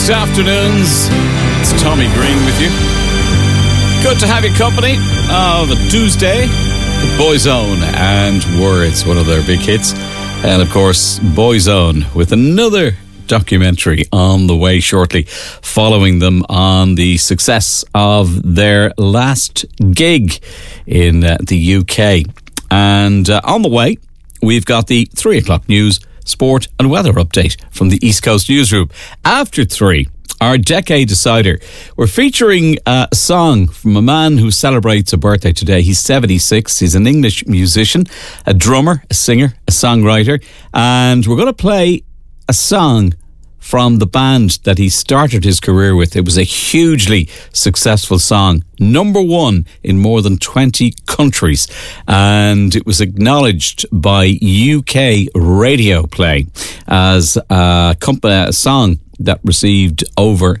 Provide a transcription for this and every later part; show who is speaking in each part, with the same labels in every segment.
Speaker 1: Afternoons, it's Tommy Green with you. Good to have your company of a Tuesday. Boyzone and Words, one of their big hits. And of course, Boyzone with another documentary on the way shortly, following them on the success of their last gig in the UK. And on the way, we've got the 3 o'clock news, sport and weather update from the East Coast Newsroom. After 3, our Decade Decider. We're featuring a song from a man who celebrates a birthday today. He's 76. He's an English musician, a drummer, a singer, a songwriter. And we're going to play a song from the band that he started his career with. It was a hugely successful song, #1 in more than 20 countries, and it was acknowledged by UK radio play as a song that received over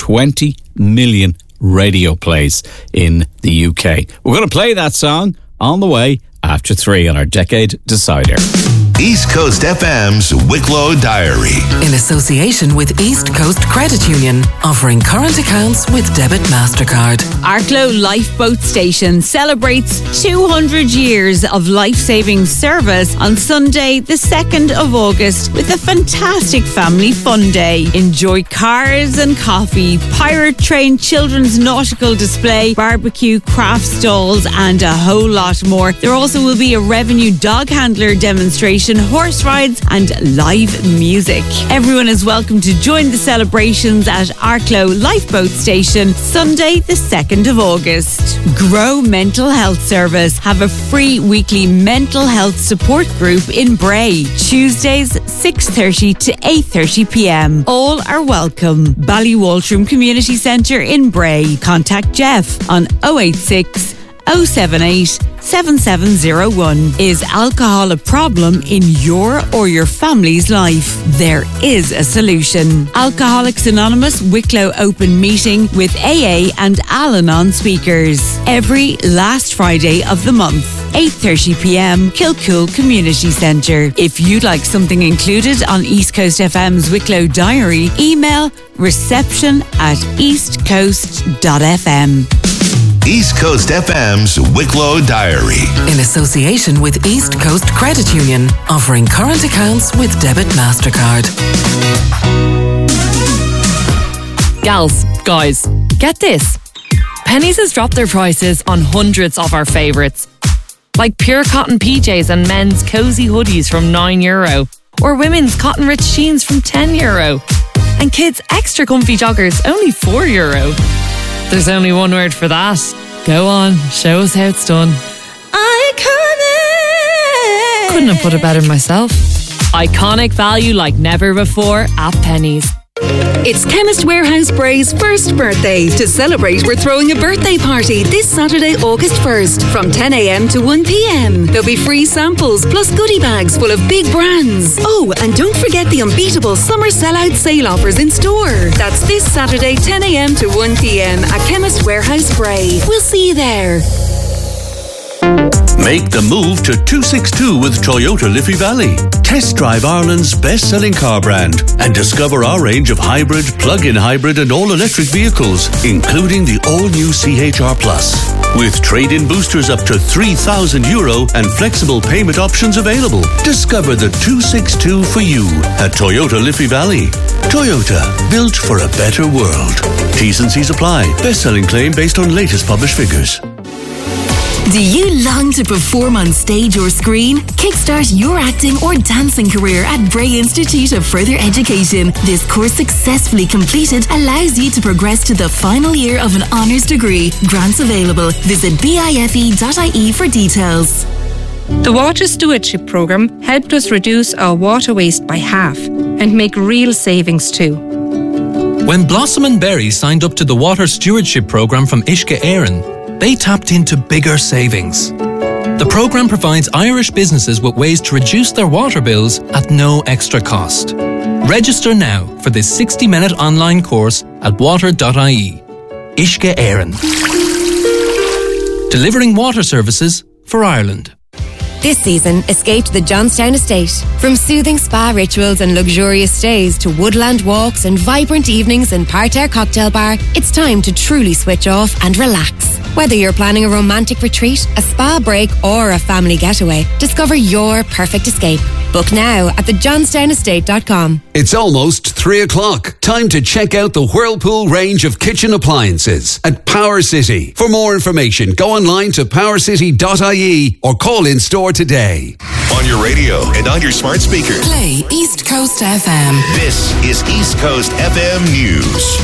Speaker 1: 20 million radio plays in the UK. We're going to play that song on the way after 3 on our Decade Decider.
Speaker 2: East Coast FM's Wicklow Diary.
Speaker 3: In association with East Coast Credit Union, offering current accounts with debit MasterCard.
Speaker 4: Arklow Lifeboat Station celebrates 200 years of life-saving service on Sunday, the 2nd of August, with a fantastic family fun day. Enjoy cars and coffee, pirate train, children's nautical display, barbecue, craft stalls, and a whole lot more. There also will be a revenue dog handler demonstration, horse rides and live music. Everyone is welcome to join the celebrations at Arklow Lifeboat Station Sunday the 2nd of August. Grow Mental Health Service have a free weekly mental health support group in Bray, Tuesdays 6:30 to 8:30pm. All are welcome. Ballywaltrim Community Centre in Bray. Contact Jeff on 086 078 7701. Is alcohol a problem in your or your family's life? There is a solution. Alcoholics Anonymous Wicklow Open Meeting with AA and Al-Anon speakers. Every last Friday of the month, 8:30pm, Kilcool Community Centre. If you'd like something included on East Coast FM's Wicklow Diary, email reception@eastcoast.fm.
Speaker 2: East Coast FM's Wicklow Diary.
Speaker 3: In association with East Coast Credit Union, offering current accounts with debit MasterCard.
Speaker 5: Gals, guys, get this. Penneys has dropped their prices on hundreds of our favourites, like pure cotton PJs and men's cosy hoodies from €9, or women's cotton rich jeans from €10, and kids' extra comfy joggers only €4. There's only one word for that. Go on, show us how it's done.
Speaker 4: Iconic!
Speaker 5: Couldn't have put it better myself. Iconic value like never before at Penneys.
Speaker 6: It's Chemist Warehouse Bray's first birthday. To celebrate, we're throwing a birthday party this Saturday, August 1st, from 10am to 1pm. There'll be free samples, plus goodie bags full of big brands. Oh, and don't forget the unbeatable summer sellout sale offers in store. That's this Saturday, 10am to 1pm at Chemist Warehouse Bray. We'll see you there.
Speaker 7: Make the move to 262 with Toyota Liffey Valley. Test drive Ireland's best-selling car brand and discover our range of hybrid, plug-in hybrid and all-electric vehicles, including the all-new CHR Plus. With trade-in boosters up to €3,000 and flexible payment options available. Discover the 262 for you at Toyota Liffey Valley. Toyota, built for a better world. T's and C's apply. Best-selling claim based on latest published figures.
Speaker 3: Do you long to perform on stage or screen? Kickstart your acting or dancing career at Bray Institute of Further Education. This course successfully completed allows you to progress to the final year of an honours degree. Grants available. Visit bife.ie for details.
Speaker 8: The Water Stewardship Programme helped us reduce our water waste by half and make real savings too.
Speaker 9: When Blossom and Berry signed up to the Water Stewardship Programme from Uisce Éireann, they tapped into bigger savings. The programme provides Irish businesses with ways to reduce their water bills at no extra cost. Register now for this 60-minute online course at water.ie. Uisce Éireann. Delivering water services for Ireland.
Speaker 10: This season, escape to the Johnstown Estate. From soothing spa rituals and luxurious stays to woodland walks and vibrant evenings in Parterre Cocktail Bar, it's time to truly switch off and relax. Whether you're planning a romantic retreat, a spa break or a family getaway, discover your perfect escape. Book now at thejohnstownestate.com.
Speaker 11: It's almost 3 o'clock. Time to check out the Whirlpool range of kitchen appliances at Power City. For more information, go online to powercity.ie or call in store today.
Speaker 2: On your radio and on your smart speaker.
Speaker 3: Play East Coast FM.
Speaker 2: This is East Coast FM News.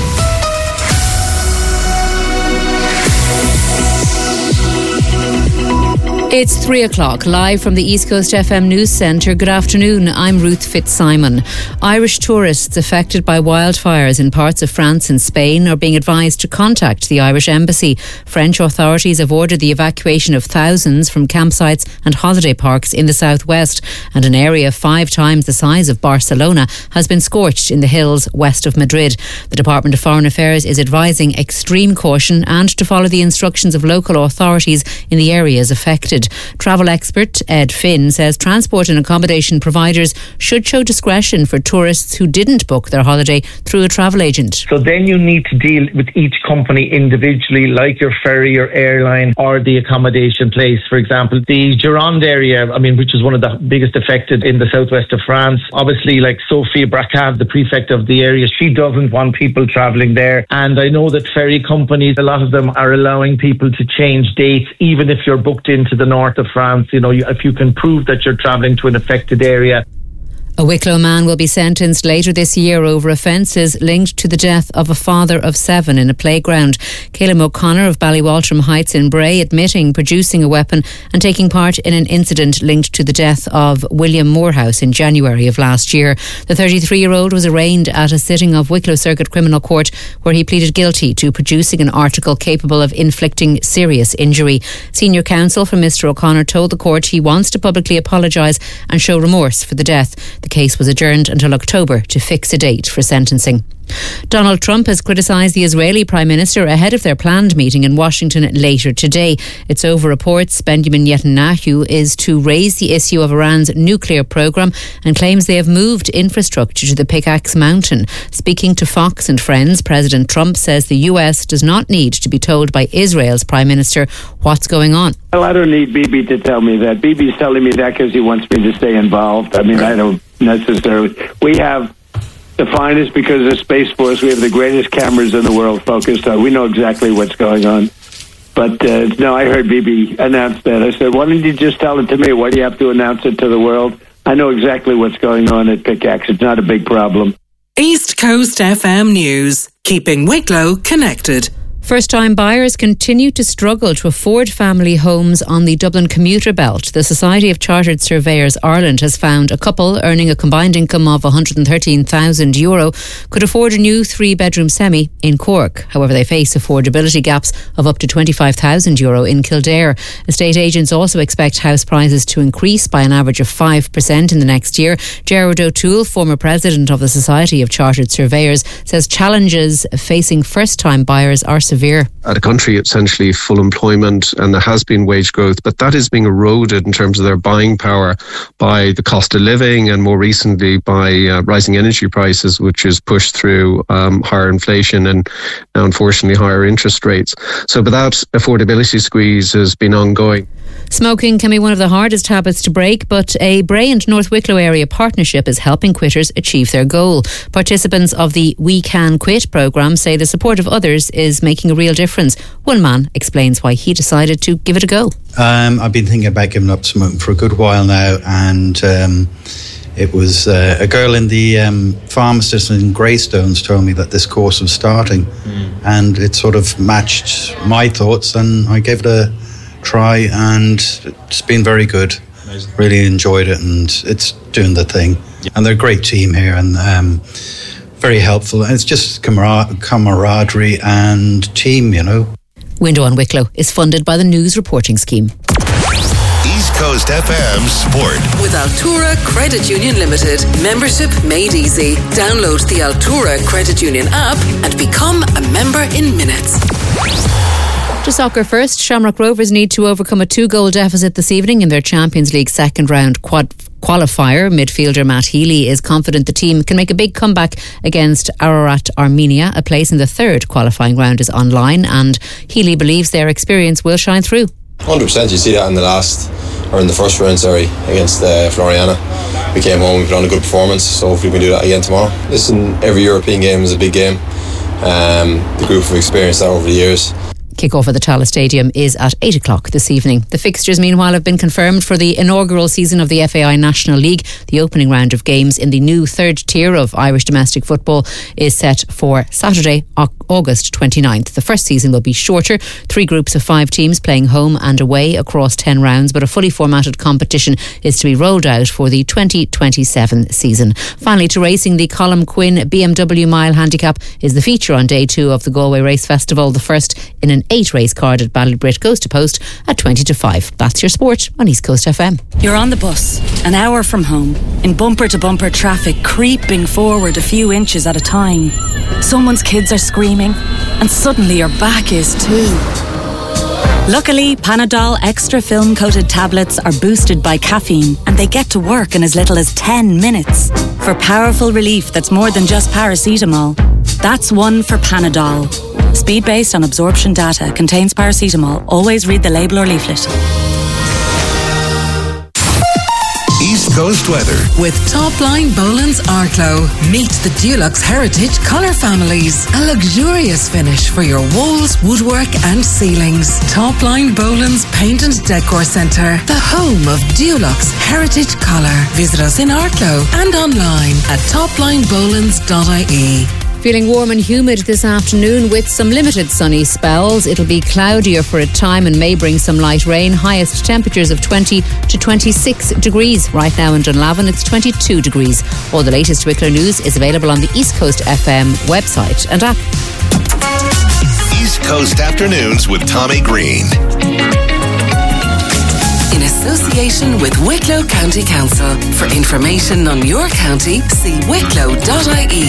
Speaker 12: It's 3 o'clock, live from the East Coast FM News Centre. Good afternoon, I'm Ruth Fitzsimon. Irish tourists affected by wildfires in parts of France and Spain are being advised to contact the Irish Embassy. French authorities have ordered the evacuation of thousands from campsites and holiday parks in the southwest, and an area 5 times the size of Barcelona has been scorched in the hills west of Madrid. The Department of Foreign Affairs is advising extreme caution and to follow the instructions of local authorities in the areas affected. Travel expert Ed Finn says transport and accommodation providers should show discretion for tourists who didn't book their holiday through a travel agent.
Speaker 13: So then you need to deal with each company individually, like your ferry or airline or the accommodation place. For example, the Gironde area, which is one of the biggest affected in the southwest of France. Obviously, like Sophie Bracade, the prefect of the area, she doesn't want people travelling there. And I know that ferry companies, a lot of them are allowing people to change dates, even if you're booked into the north of France, if you can prove that you're travelling to an affected area.
Speaker 12: A Wicklow man will be sentenced later this year over offences linked to the death of a father of 7 in a playground. Caleb O'Connor of Ballywaltrim Heights in Bray admitting producing a weapon and taking part in an incident linked to the death of William Morehouse in January of last year. The 33-year-old was arraigned at a sitting of Wicklow Circuit Criminal Court where he pleaded guilty to producing an article capable of inflicting serious injury. Senior counsel for Mr O'Connor told the court he wants to publicly apologise and show remorse for the death. The case was adjourned until October to fix a date for sentencing. Donald Trump has criticised the Israeli Prime Minister ahead of their planned meeting in Washington later today. It's over reports Benjamin Netanyahu is to raise the issue of Iran's nuclear programme and claims they have moved infrastructure to the Pickaxe Mountain. Speaking to Fox and Friends, President Trump says the US does not need to be told by Israel's Prime Minister what's going on.
Speaker 14: Well, I don't need Bibi to tell me that. Bibi's telling me that because he wants me to stay involved. I don't necessarily. We have the finest because of Space Force. We have the greatest cameras in the world focused on. We know exactly what's going on. But no, I heard Bibi announce that. I said, why didn't you just tell it to me? Why do you have to announce it to the world? I know exactly what's going on at Pickaxe. It's not a big problem.
Speaker 15: East Coast FM News, keeping Wicklow connected.
Speaker 12: First-time buyers continue to struggle to afford family homes on the Dublin commuter belt. The Society of Chartered Surveyors Ireland has found a couple earning a combined income of €113,000 could afford a new 3-bedroom semi in Cork. However, they face affordability gaps of up to €25,000 in Kildare. Estate agents also expect house prices to increase by an average of 5% in the next year. Gerard O'Toole, former president of the Society of Chartered Surveyors, says challenges facing first-time buyers are severe.
Speaker 16: At a country essentially full employment, and there has been wage growth, but that is being eroded in terms of their buying power by the cost of living and more recently by rising energy prices, which has pushed through higher inflation and now unfortunately higher interest rates. So but that affordability squeeze has been ongoing.
Speaker 12: Smoking can be one of the hardest habits to break, but a Bray and North Wicklow area partnership is helping quitters achieve their goal. Participants of the We Can Quit programme say the support of others is making a real difference. One man explains why he decided to give it a go.
Speaker 17: I've been thinking about giving up smoking for a good while now, and it was a girl in the pharmacist in Greystones told me that this course was starting, and it sort of matched my thoughts, and I gave it a try, and it's been very good. Amazing. Really enjoyed it, and it's doing the thing. And they're a great team here, and very helpful. And it's just camaraderie and team,
Speaker 12: Window on Wicklow is funded by the News Reporting Scheme.
Speaker 2: East Coast FM Sport.
Speaker 6: With Altura Credit Union Limited. Membership made easy. Download the Altura Credit Union app and become a member in minutes.
Speaker 12: To soccer first, Shamrock Rovers need to overcome a 2-goal deficit this evening in their Champions League second round qualifier. Midfielder Matt Healy is confident the team can make a big comeback against Ararat Armenia. A place in the third qualifying round is online, and Healy believes their experience will shine through.
Speaker 18: 100%. You see that in the first round, against Floriana. We came home, we put on a good performance, so hopefully we can do that again tomorrow. Listen, every European game is a big game. The group have experienced that over the years.
Speaker 12: Kick-off at the Tallaght Stadium is at 8 o'clock this evening. The fixtures, meanwhile, have been confirmed for the inaugural season of the FAI National League. The opening round of games in the new third tier of Irish domestic football is set for Saturday, August 29th. The first season will be shorter, 3 groups of 5 teams playing home and away across 10 rounds, but a fully formatted competition is to be rolled out for the 2027 season. Finally, to racing, the Colm Quinn BMW Mile Handicap is the feature on day 2 of the Galway Race Festival. The first in an 8-race card at Ballybrit goes to post at 20-5. That's your sport on East Coast FM.
Speaker 19: You're on the bus, an hour from home, in bumper-to-bumper traffic, creeping forward a few inches at a time. Someone's kids are screaming, and suddenly your back is too. Luckily, Panadol extra film-coated tablets are boosted by caffeine, and they get to work in as little as 10 minutes. For powerful relief that's more than just paracetamol. That's one for Panadol. Speed based on absorption data, contains paracetamol. Always read the label or leaflet.
Speaker 2: East Coast weather.
Speaker 15: With Topline Boland's Arklow. Meet the Dulux Heritage colour families. A luxurious finish for your walls, woodwork and ceilings. Topline Boland's Paint and Decor Centre. The home of Dulux Heritage Colour. Visit us in Arklow and online at toplinebolands.ie.
Speaker 12: Feeling warm and humid this afternoon with some limited sunny spells. It'll be cloudier for a time and may bring some light rain. Highest temperatures of 20 to 26 degrees. Right now in Dunlavin, it's 22 degrees. All the latest Wicklow news is available on the East Coast FM website and app.
Speaker 2: East Coast Afternoons with Tommy Green.
Speaker 15: In association with Wicklow County Council. For information on your county, see wicklow.ie.